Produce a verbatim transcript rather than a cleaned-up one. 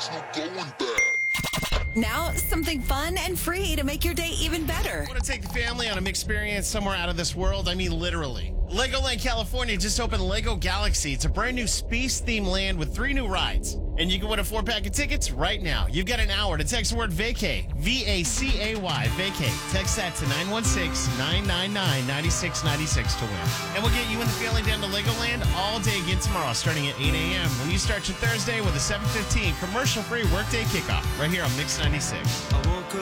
Now, something fun and free to make your day even better. Want to take the family on an experience somewhere out of this world? I mean, literally. Legoland California just opened Lego Galaxy. It's a brand new space-themed land with three new rides. And you can win a four-pack of tickets right now. You've got an hour to text the word vacay, V A C A Y, vacay. Text that to nine one six, nine nine nine, nine six nine six to win. And we'll get you and the family down to Legoland all day again tomorrow, starting at eight a.m. when you start your Thursday with a seven fifteen commercial-free workday kickoff right here on Mix ninety-six. I woke up